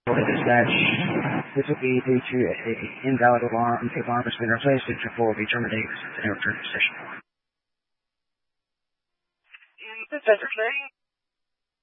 Dispatch. This will be due to an invalid alarm. The alarm has been replaced. The trip will be terminated and return to station. Dispatch,